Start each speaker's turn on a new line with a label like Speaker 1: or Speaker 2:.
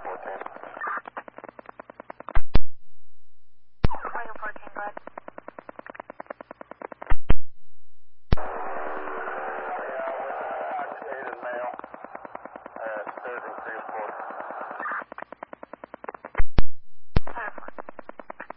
Speaker 1: 14.
Speaker 2: Wagon 14, go ahead.
Speaker 1: Yeah, with an intoxicated male. Third and 3 or 4.